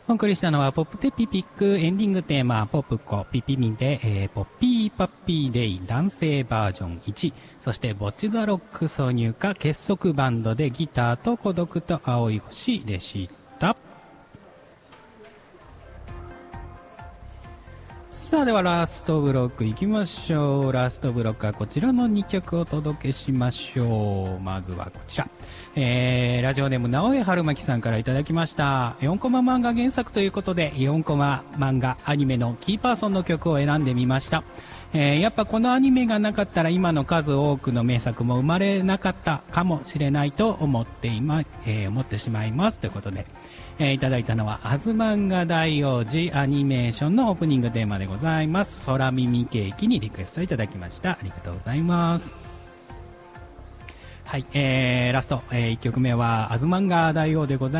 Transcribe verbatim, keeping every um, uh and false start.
お送りしたのは、ポップテピピックエンディングテーマ、ポップコピピミで、えー、ポッピーパッピーデイ男性バージョンいち、そしてボッチザロック挿入歌結束バンドでギターと孤独と青い星でした。さあ、ではラストブロック行きましょう。ラストブロックはこちらのにきょくお届けしましょう。まずはこちら。えー、ラジオネーム直江春巻さんからいただきました。よんコマ漫画原作ということで、よんコマ漫画アニメのキーパーソンの曲を選んでみました。えー、やっぱこのアニメがなかったら今の数多くの名作も生まれなかったかもしれないと思って今、えー、思ってしまいますということで、えー、いただいたのはアズ漫画大王子アニメーションのオープニングテーマでございます。空耳ケーキにリクエストいただきました。ありがとうございます。はい、えー、ラスト、えー、いっきょくめはアズ漫画大王でございます。